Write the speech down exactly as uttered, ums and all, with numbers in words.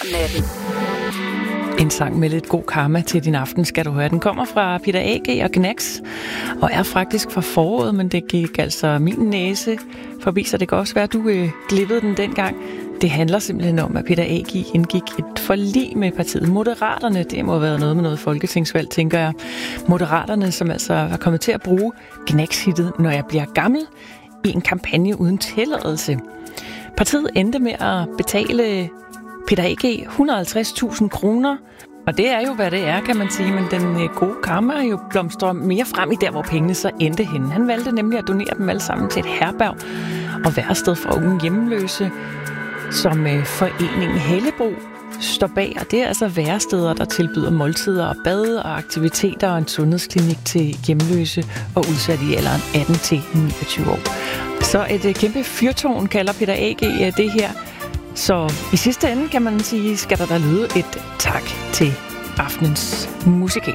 natten. En sang med lidt god karma til din aften, skal du høre. Den kommer fra Peter A G og Gnax, og er faktisk fra foråret, men det gik altså min næse forbi, så det kan også være, at du øh, glippede den dengang. Det handler simpelthen om, at Peter A G indgik et forlig med partiet Moderaterne. Det må have været noget med noget folketingsvalg, tænker jeg. Moderaterne, som altså er kommet til at bruge Gnax-hittet, Når jeg bliver gammel, i en kampagne uden tilladelse. Partiet endte med at betale Peter A G et hundrede og halvtreds tusind kroner, og det er jo, hvad det er, kan man sige, men den gode karma er jo blomstret mere frem i der, hvor pengene så endte henne. Han valgte nemlig at donere dem alle sammen til et herberg og værested for unge hjemløse, som foreningen Hellebro står bag, og det er altså væresteder, der tilbyder måltider og bad og aktiviteter og en sundhedsklinik til hjemløse og udsatte i alderen atten til niogtyve år. Så et kæmpe fyrtårn kalder Peter A G det her. Så i sidste ende kan man sige, skal der da lyde et tak til aftenens musik.